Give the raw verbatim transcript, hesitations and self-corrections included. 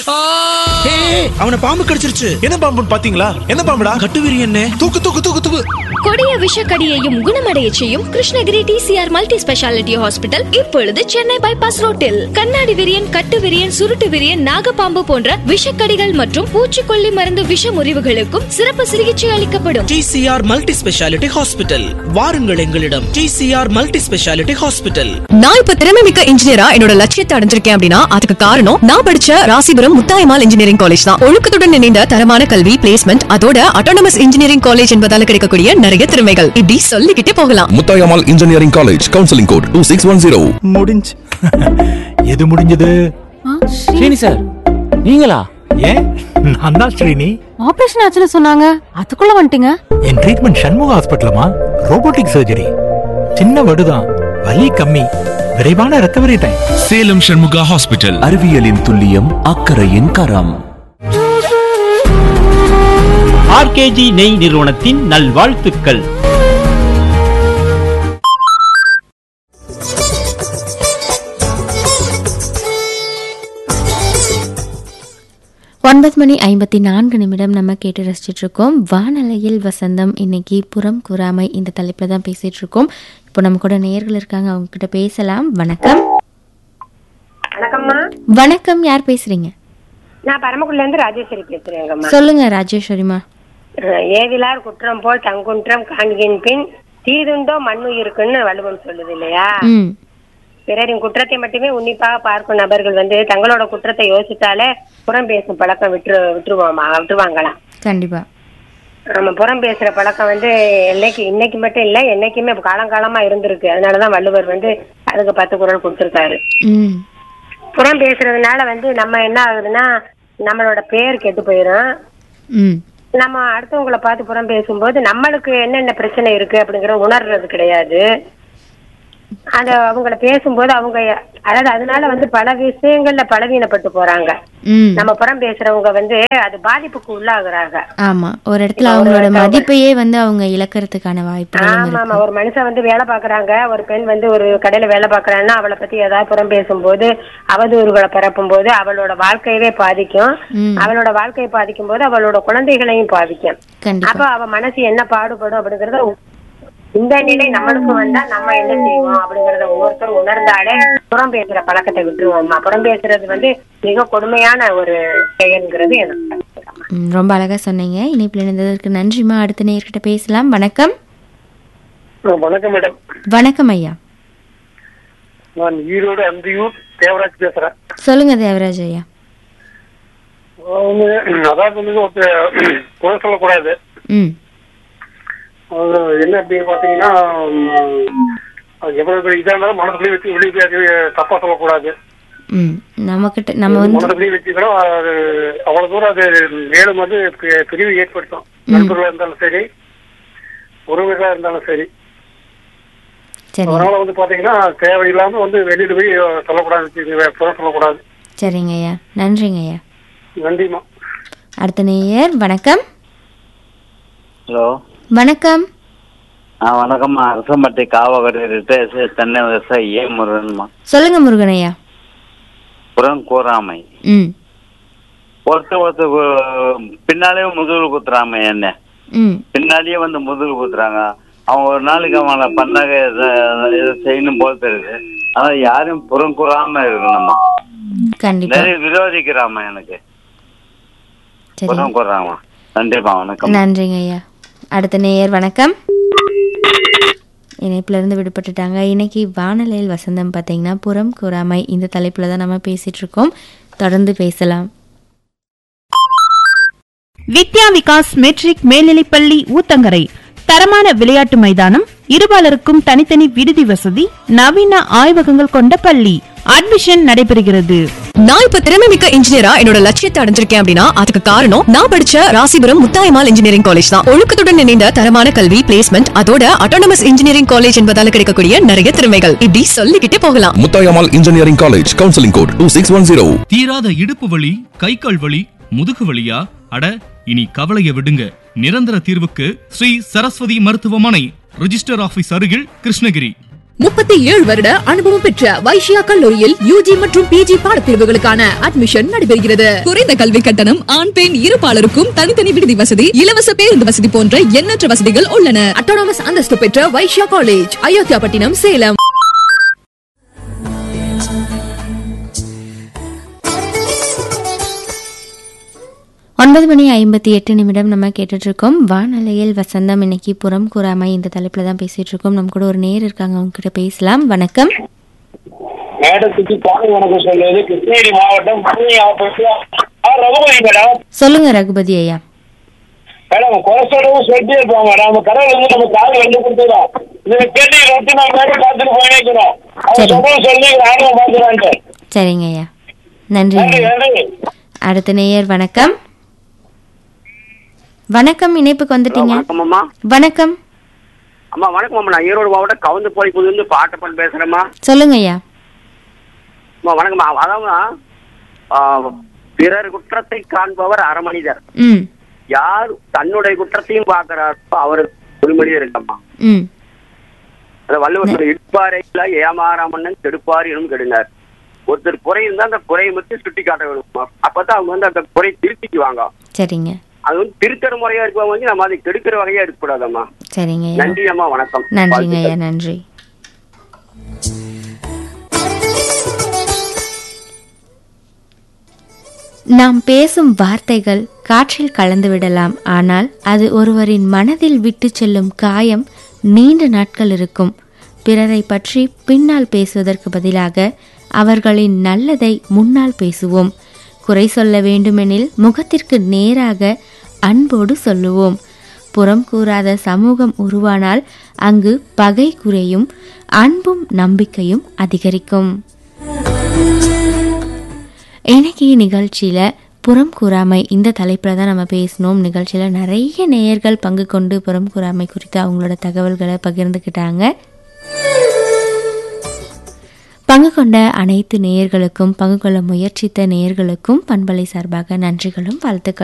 அவனை பாம்பு கடிச்சிருச்சு. என்ன பாம்புன்னு பாத்தீங்களா? என்ன பாம்புடா? கட்டுவிரி என்ன? தூக்கு தூக்கு தூக்கு தூக்கு. கொடிய விஷக்கடியையும் குணமடைய செய்யும் Krishnagiri TCR multi speciality hospital இப்பொழுது சென்னை பைபாஸ் ரோட்டில். கண்ணாடி விரியன், கட்டு விரியன், சுருட்டு விரியன், நாகப்பாம்பு போன்ற விஷக்கடிகள் மற்றும் பூச்சிக்கொல்லி மருந்து விஷ முறிவுகளுக்கும் சிறப்பு சிகிச்சை அளிக்கப்படும். TCR multi speciality hospital. வாருங்கள் எங்களிடம். TCR multi speciality hospital. நான் இப்ப திறமை மிக்க இன்ஜினியரா என்னோட லட்சியத்தை அடைஞ்சிருக்கேன் அப்படின்னா அதுக்கு காரணம் நான் படிச்ச ராசிபுரம் முத்தாயம்மாள் இன்ஜினியரிங் காலேஜ் தான். ஒழுக்கத்துடன் இணைந்த தரமான கல்வி, பிளேஸ்மெண்ட், அதோட அட்டானமஸ் இன்ஜினியரிங் காலேஜ் என்பதால கிடைக்கக்கூடிய நிறைய திறமைகள் இப்படி சொல்லிக்கிட்டே போகலாம். Muthayammal engineering college, counselling code two six one zero. முடிஞ்சு. எது முடிஞ்சது? ஸ்ரீனி சார், நீங்களா? ஏன், நான் தான் ஸ்ரீனி. ஆபரேஷன் ஆச்சுன்னு சொன்னாங்க, அதுக்குள்ள வந்துட்டீங்க. என் ட்ரீட்மெண்ட் சண்முக ஹாஸ்பிட்டலமா, ரோபோட்டிக் சர்ஜரி. சின்ன வடுதான், வலி கம்மி, விரைவான ரெக்கவரி டைம். சேலம் சண்முகா ஹாஸ்பிட்டல். அறிவியலின் துல்லியம், அக்கறையின் கரம். ஆர்கேஜி நெய் நிறுவனத்தின் நல்வாழ்த்துக்கள். ஒன்பது மணி ஐம்பத்தி நான்கு நிமிடம் நம்ம கேட்டு ரசிச்சுட்டு இருக்கோம். வானலையில் வசந்தம். இன்னைக்கு புறம் கூறாமை இந்த தலைப்புல தான் பேசிட்டு இருக்கோம். இப்போ நம்ம கூட நேயர்கள் இருக்காங்க, அவங்க கிட்ட பேசலாம். வணக்கம். வணக்கம்மா. வணக்கம், யார் பேசுறீங்க? நான் பரமக்குடில இருந்து ராஜேஸ்வரி பேசுறேங்கம்மா. சொல்லுங்க ராஜேஸ்வரிமா. ஏதிலார் குற்றம் போல் தங்குன்றம் காண்கின் பின் தீதுண்டோ மண்ணு இருக்குன்னு வள்ளுவம் சொல்லுது இல்லையா? பிறரின் குற்றத்தை மட்டுமே உன்னிப்பாக பார்க்கும் நபர்கள் வந்து தங்களோட குற்றத்தை யோசித்தாலே புறம் பேசும் பழக்கம் விட்டு விட்டுருவோமா விட்டுருவாங்களாம். கண்டிப்பா. நம்ம புறம் பேசுற பழக்கம் வந்து என்னைக்கு இன்னைக்கு மட்டும் இல்ல, என்னைக்குமே காலங்காலமா இருந்திருக்கு. அதனாலதான் வள்ளுவர் வந்து அதுக்கு பத்து குறள் கொடுத்திருக்காரு. புறம் பேசுறதுனால வந்து நம்ம என்ன ஆகுதுன்னா நம்மளோட பேர் கெட்டு போயிடும். நம்ம அடுத்தவங்களை பார்த்து புறம் பேசும்போது நம்மளுக்கு என்னென்ன பிரச்சனை இருக்கு அப்படிங்கிற உணர்றது கிடையாது. அத அவங்கள பேசும்போது அவங்க அதாவது அதனால வந்து பல விஷயங்கள்ல பலவீனப்பட்டு போறாங்க. நம்ம புறம் பேசுறவங்க வந்து அது பாதிப்புக்கு உள்ளாகுறாங்க. ஆமா, ஒரு இடத்துல அவங்களோட மதிப்பையே வந்து அவங்க இழக்கிறதுக்கான வாய்ப்பு. ஆமா ஆமா. ஒரு மனுஷன் வந்து வேலை பாக்குறாங்க, ஒரு பெண் வந்து ஒரு கடையில வேலை பாக்குறான்னா அவளை பத்தி ஏதாவது புறம் பேசும்போது அவதூறுகளை பரப்பும் போது அவளோட வாழ்க்கையவே பாதிக்கும். அவளோட வாழ்க்கையை பாதிக்கும் போது அவளோட குழந்தைகளையும் பாதிக்கும். அப்ப அவ மனசு என்ன பாடுபடும் அப்படிங்கறத இந்த நிலை நம்மளுக்கும் வந்தா நம்ம என்ன செய்வோம் அப்படிங்கறத ஒவ்வொருத்தரும் உணர்ந்தாலே புறம் பேசுற பழக்கத்தை விட்டுருவோம். புறம் பேசுறது வந்து மிக கொடுமையான ஒரு செயல்ங்கிறது எனக்கு. ரொம்ப அழகா சொன்னீங்க. இணைப்பில் இணைந்ததற்கு நன்றிமா. அடுத்த நேயர்கிட்ட பேசலாம். வணக்கம். வணக்கம் மேடம். வணக்கம் ஐயா. நான் ஈரோடு அந்தியூர் தேவராஜ் பேசுறேன். சொல்லுங்க தேவராஜ் ஐயா. அதாவது குறை சொல்லக்கூடாது. என்ன அப்படின்னு பாத்தீங்கன்னா எவ்வளவு இதா இருந்தாலும் மனசுலயே வச்சு வெளியே தப்பா சொல்லக்கூடாது. நமக்கிட்ட நம்ம வந்து மனசுலயே வச்சுக்கிறோம். அவ்வளவு தூரம் அது மேலும் வந்து பிரிவு ஏற்படுத்தும். நண்பர்களா இருந்தாலும் சரி, உறவுகளா இருந்தாலும் சரி. அதனால வந்து பாத்தீங்கன்னா தேவையில்லாம வந்து வெளியில போய் சொல்லக்கூடாது, புற சொல்லக்கூடாது. சரிங்க ஐயா, நன்றிங்க ஐயா. நன்றிமா. அடுத்த நேயர். வணக்கம். ஹலோ. வணக்கம். ஆ வணக்கம்மா. அரசம்பட்டி காவகரை ரிட்டையர்ஸ் தென்னை விவசாயி ஏ முருகன்மா. சொல்லுங்க முருகன் ஐயா. புறம் கூறாமை. ம். ஒருத்தர் ஒருத்தர் பின்னாலேயே முதுகு குத்துறாம என்ன பின்னாலேயே வந்து முதுகு குத்துறாங்க. அவங்க ஒரு நாளைக்கு அவங்கள பண்ணாக செய்யணும் போல தெரியுது. ஆனா யாரும் புறம் கூறாம இருக்கணும்மா. நிறைய விரோதிக்கிறாம எனக்கு புறம் கூறாமா. நன்றிப்பா. வணக்கம். நன்றிங்க ஐயா. அடுத்த நேயர். வணக்கம். இணைப்புல இருந்து விடுபட்டுட்டாங்க. இன்னைக்கு வானலையில் வசந்தம் பார்த்தீங்கன்னா புறம் கூறாமை இந்த தலைப்புல தான் நம்ம பேசிட்டு இருக்கோம். தொடர்ந்து பேசலாம். வித்யா விகாஸ் மெட்ரிக் மேல்நிலைப்பள்ளி ஊத்தங்கரை தரமான விளையாட்டு மைதானம், இருபாலருக்கும் தனித்தனி விடுதி வசதி, நவீன ஆய்வகங்கள் கொண்ட பள்ளி. அட்மிஷன் நடைபெறுகிறது. நான் இப்ப திறமை மிக்க இன்ஜினியரா என்னோட லட்சியத்தை அடைஞ்சிருக்கேன் அப்படின்னா அதுக்கு காரணம் நான் படிச்ச ராசிபுரம் முத்தாயம்மாள் இன்ஜினியரிங் காலேஜ் தான். ஒழுக்கத்துடன் இணைந்த தரமான கல்வி, பிளேஸ்மெண்ட், அதோட அட்டானமஸ் இன்ஜினியரிங் காலேஜ் என்பதால கிடைக்கக்கூடிய நிறைய திறமைகள் இப்படி சொல்லிக்கிட்டே போகலாம். Muthayammal engineering college, counselling code two six one zero. தீராத இடுப்பு வலி, கை கால் வலி, முதுகு வலியா? அட இனி கவலைய விடுங்க. நிரந்தர தீர்வுக்கு ஸ்ரீ சரஸ்வதி மருத்துவமனை, ரிஜிஸ்டர் ஆபீஸ் அருகில், கிருஷ்ணகிரி. முப்பத்தி ஏழு வருட அனுபவம் பெற்ற வைஷ்யா கல்லூரியில் யூஜி மற்றும் பிஜி பாடப்பிரிவுகளுக்கான அட்மிஷன் நடைபெறுகிறது. குறைந்த கல்வி கட்டணம், ஆண் பெண் இருபாலருக்கும் தனித்தனி விடுதி வசதி, இலவச பேருந்து வசதி போன்ற எண்ணற்ற வசதிகள் உள்ளன. அட்டானமஸ் அந்தஸ்து பெற்ற வைஷ்யா காலேஜ், அயோத்தியாபட்டினம், சேலம். ஒன்பது மணி ஐம்பத்தி எட்டு நிமிடம் நம்ம கேட்டுட்டு இருக்கோம். வானலையில் வசந்தம். இன்னைக்கு புறம் கூறாமை இந்த தலைப்புல தான் பேசிட்டு இருக்கோம். நம்ம கூட ஒரு நேர் இருக்காங்க, அவங்க கிட்ட பேசலாம். வணக்கம். மேடத்துக்கு காலை வணக்கம் சொல்வது கிருஷ்ணகிரி மாவட்டம் ரகுபதி மேடம். சொல்லுங்க ரகுபதி ஐயா. மேடம் கொலஸ்ட்ராலும் சொல்லிட்டே இருப்போம் மேடம். நம்ம கடையில் வந்து நம்ம காலை வந்து கொடுத்துருவோம். நீங்க கேட்டு ரொட்டி நான் மேடம் பார்த்துட்டு போயிருக்கிறோம். அவங்க சொல்லி ஆர்வம் பார்த்துறாங்க. சரிங்க ஐயா, நன்றி. அடுத்த நேயர். வணக்கம். வணக்கம், இணைப்புக்கு வந்துட்டீங்க. வணக்கம் அம்மா. வணக்கம் அம்மா. நான் ஈரோடு மாவட்டம் கவுந்து போய் புதுந்து பாட்டப்பன் பேசுறேம்மா. சொல்லுங்க ஐயா. அம்மா வணக்கம்மா. அதாவது பிறர் குற்றத்தை காண்பவர் அறமனிதர். யார் தன்னுடைய குற்றத்தையும் பார்க்கிறாரோ அவருக்கு ஒரு மனிதர் இருக்கம்மா. அத வள்ளுவர் இடுப்பாறையில ஏமாறாமன்னன் கெடுப்பார் எனும் கெடுனார். ஒருத்தர் குறை இருந்தா அந்த குறையை மட்டும் சுட்டி காட்ட வேணுமா, அப்பதான் அவங்க வந்து அந்த குறை திருத்திக்குவாங்க. சரிங்க. அது வந்து திருத்தர முறையா இருப்பவங்க வந்து நம்ம அதை கெடுக்கிற வகையா இருக்கக்கூடாதம்மா. சரிங்க. நன்றி அம்மா, வணக்கம். நன்றிங்க ஐயா, நன்றி. நாம் பேசும் வார்த்தைகள் காற்றில் கலந்து விடலாம், ஆனால் அது ஒருவரின் மனதில் விட்டு செல்லும் காயம் நீண்ட நாட்கள் இருக்கும். பிறரை பற்றி பின்னால் பேசுவதற்கு பதிலாக அவர்களின் நல்லதை முன்னால் பேசுவோம். குறை சொல்ல வேண்டுமெனில் முகத்திற்கு நேராக அன்போடு சொல்லுவோம். புறம் கூறாத சமூகம் உருவானால் அங்கு பகை குறையும், அன்பும் நம்பிக்கையும் அதிகரிக்கும். இன்னைக்கு நிகழ்ச்சியில புறம் கூறாமை இந்த தலைப்பில் தான் நம்ம பேசணும். நிகழ்ச்சியில் நிறைய நேயர்கள் பங்கு கொண்டு புறம் கூறாமை குறித்து அவங்களோட தகவல்களை பகிர்ந்துக்கிட்டாங்க. பங்கு கொண்ட அனைத்து நேயர்களுக்கும், பங்கு கொள்ள முயற்சித்த நேயர்களுக்கும் பண்பலை சார்பாக நன்றிகளும் வாழ்த்துக்கள்.